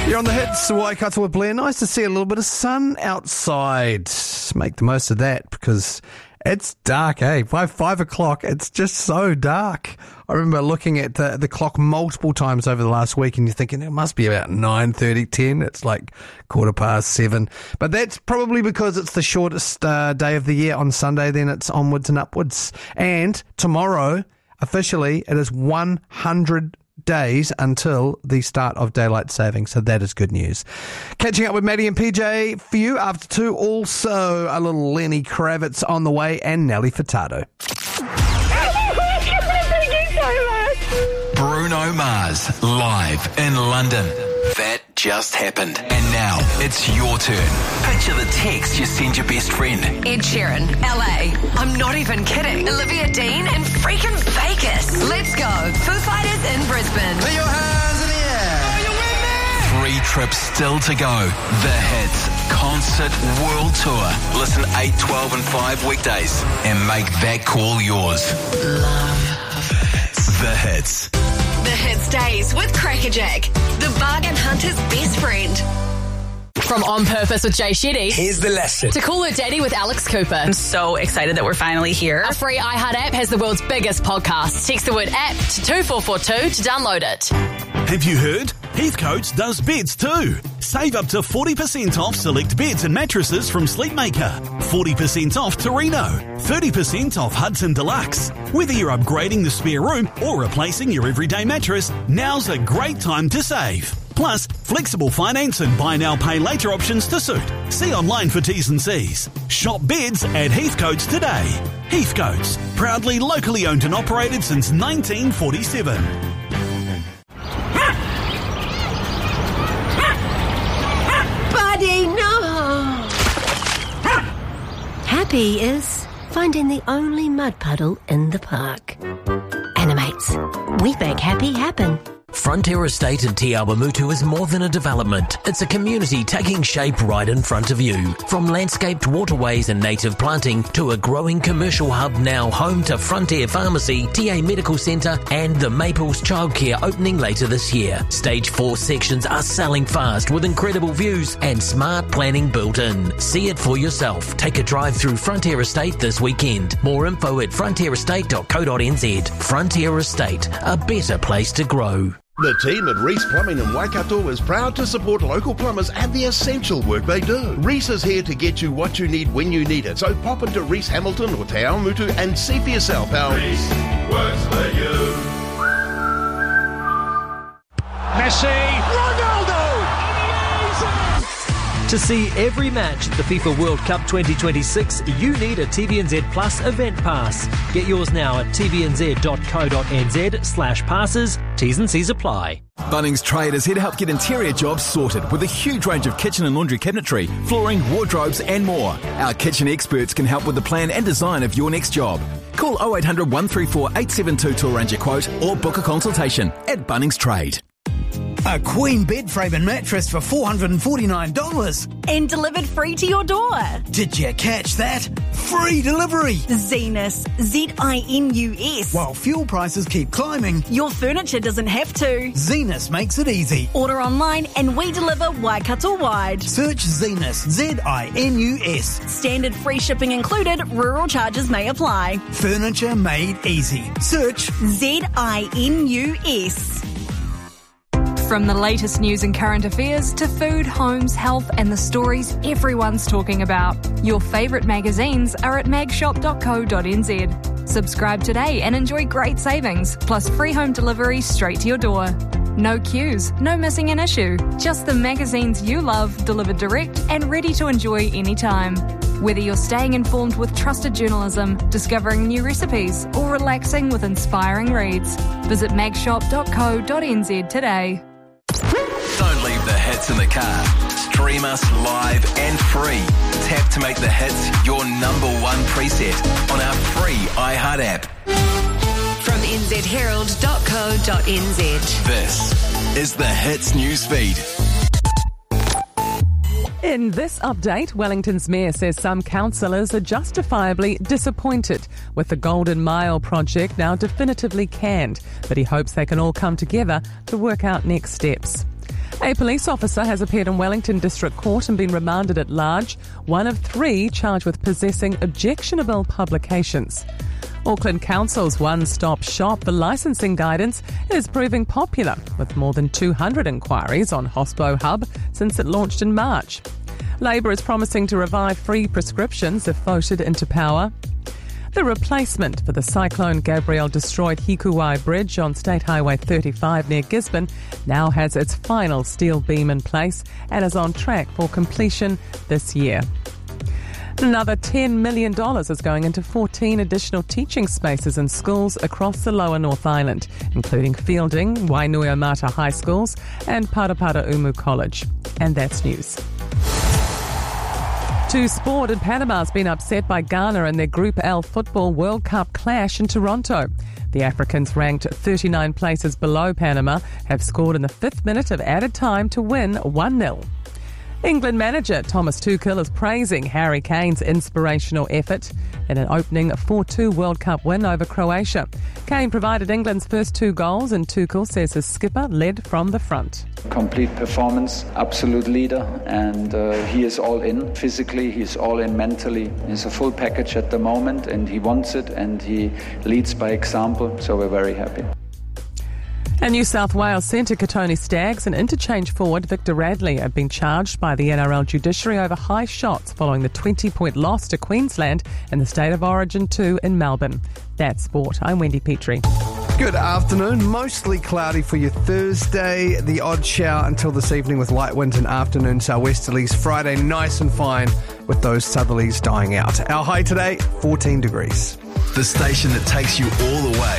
You're on the hits, Waikato with Blair. Nice to see a little bit of sun outside. Make the most of that because it's dark, eh? By 5 o'clock, it's just so dark. I remember looking at the clock multiple times over the last week and you're thinking it must be about 9:30, 10. It's like 7:15. But that's probably because it's the shortest day of the year on Sunday. Then it's onwards and upwards. And tomorrow, officially, it is 100 days until the start of daylight saving, so that is good news. Catching up with Maddie and PJ for you after 2. Also, a little Lenny Kravitz on the way and Nelly Furtado. Bruno Mars live in London. That just happened. And now it's your turn. Picture the text you send your best friend. Ed Sheeran, LA. I'm not even kidding. Olivia Dean in freaking Vegas. Let's go. Foo Fighters in Brisbane. Put your hands in the air. Are you with me? 3 trips still to go. The Hits Concert World Tour. Listen 8, 12 and 5 weekdays and make that call yours. The Hits. The Hits Days with Crackerjack, the bargain hunter's best friend. From On Purpose with Jay Shetty. Here's the lesson. To Call Her Daddy with Alex Cooper. I'm so excited that we're finally here. Our free iHeart app has the world's biggest podcast. Text the word app to 2442 to download it. Have you heard? Heathcote does beds too. Save up to 40% off select beds and mattresses from Sleepmaker. 40% off Torino. 30% off Hudson Deluxe. Whether you're upgrading the spare room or replacing your everyday mattress, now's a great time to save. Plus, flexible finance and buy now, pay later options to suit. See online for T's and C's. Shop beds at Heathcote's today. Heathcote's, proudly locally owned and operated since 1947. Buddy, no! Happy is finding the only mud puddle in the park. Animates. We make happy happen. Frontier Estate in Te Awamutu is more than a development. It's a community taking shape right in front of you. From landscaped waterways and native planting to a growing commercial hub now home to Frontier Pharmacy, TA Medical Centre and the Maples Childcare opening later this year. Stage 4 sections are selling fast with incredible views and smart planning built in. See it for yourself. Take a drive through Frontier Estate this weekend. More info at frontierestate.co.nz. Frontier Estate, a better place to grow. The team at Reese Plumbing in Waikato is proud to support local plumbers and the essential work they do. Reese is here to get you what you need when you need it. So pop into Reese Hamilton or Te Awamutu and see for yourself how Reese works for you. Messi, Ronaldo! To see every match at the FIFA World Cup 2026, you need a TVNZ Plus event pass. Get yours now at tvnz.co.nz/passes. T's and C's apply. Bunnings Trade is here to help get interior jobs sorted with a huge range of kitchen and laundry cabinetry, flooring, wardrobes and more. Our kitchen experts can help with the plan and design of your next job. Call 0800 134 872 to arrange a quote or book a consultation at Bunnings Trade. A queen bed frame and mattress for $449. And delivered free to your door. Did you catch that? Free delivery. Zenus, Zinus. While fuel prices keep climbing, your furniture doesn't have to. Zenus makes it easy. Order online and we deliver Waikato-wide. Search Zenus, Zinus. Standard free shipping included, rural charges may apply. Furniture made easy. Search Zinus. From the latest news and current affairs to food, homes, health and the stories everyone's talking about. Your favourite magazines are at magshop.co.nz. Subscribe today and enjoy great savings, plus free home delivery straight to your door. No queues, no missing an issue. Just the magazines you love delivered direct and ready to enjoy anytime. Whether you're staying informed with trusted journalism, discovering new recipes or relaxing with inspiring reads, visit magshop.co.nz today. Don't leave the hits in the car. Stream us live and free. Tap to make the hits your number one preset on our free iHeart app. From nzherald.co.nz. This is the Hits newsfeed. In this update, Wellington's mayor says some councillors are justifiably disappointed with the Golden Mile project now definitively canned, but he hopes they can all come together to work out next steps. A police officer has appeared in Wellington District Court and been remanded at large, one of 3 charged with possessing objectionable publications. Auckland Council's one-stop shop for licensing guidance is proving popular, with more than 200 inquiries on Hospo Hub since it launched in March. Labor is promising to revive free prescriptions if voted into power. The replacement for the Cyclone Gabrielle destroyed Hikuwai Bridge on State Highway 35 near Gisborne now has its final steel beam in place and is on track for completion this year. Another $10 million is going into 14 additional teaching spaces in schools across the lower North Island, including Fielding, Wainuiomata High Schools and Parapara Umu College. And that's news. To sport, and Panama's been upset by Ghana in their Group L Football World Cup clash in Toronto. The Africans, ranked 39 places below Panama, have scored in the 5th minute of added time to win 1-0. England manager Thomas Tuchel is praising Harry Kane's inspirational effort in an opening 4-2 World Cup win over Croatia. Kane provided England's first 2 goals, and Tuchel says his skipper led from the front. Complete performance, absolute leader, and he is all in. Physically, he's all in mentally. He's a full package at the moment, and he wants it, and he leads by example, so we're very happy. And New South Wales centre Katoni Staggs and interchange forward Victor Radley have been charged by the NRL judiciary over high shots following the 20-point loss to Queensland in the State of Origin 2 in Melbourne. That's sport. I'm Wendy Petrie. Good afternoon. Mostly cloudy for your Thursday. The odd shower until this evening with light winds and afternoon southwesterlies. Friday, nice and fine with those southerlies dying out. Our high today, 14 degrees. The station that takes you all the way